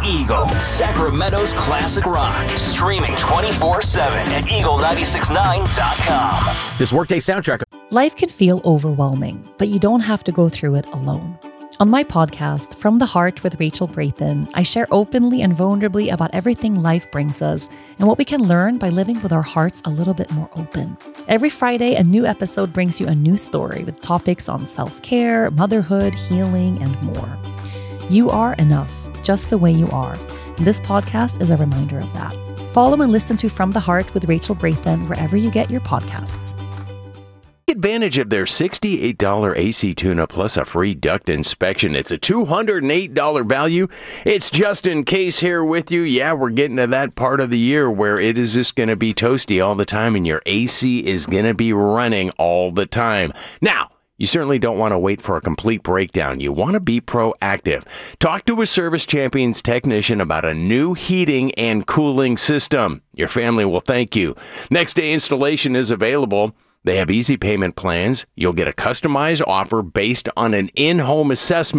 Eagle, Sacramento's classic rock. Streaming 24/7 at eagle969.com. This Workday soundtrack. Life can feel overwhelming, but you don't have to go through it alone. On my podcast, From the Heart with Rachel Braithen, I share openly and vulnerably about everything life brings us and what we can learn by living with our hearts a little bit more open. Every Friday, a new episode brings you a new story with topics on self-care, motherhood, healing, and more. You are enough, just the way you are. And this podcast is a reminder of that. Follow and listen to From the Heart with Rachel Braithen wherever you get your podcasts. Take advantage of their $68 AC tune-up plus a free duct inspection. It's a $208 value. It's Justin Case here with you. Yeah, we're getting to that part of the year where it is just going to be toasty all the time and your AC is going to be running all the time. Now, you certainly don't want to wait for a complete breakdown. You want to be proactive. Talk to a Service Champions technician about a new heating and cooling system. Your family will thank you. Next day installation is available. They have easy payment plans. You'll get a customized offer based on an in-home assessment.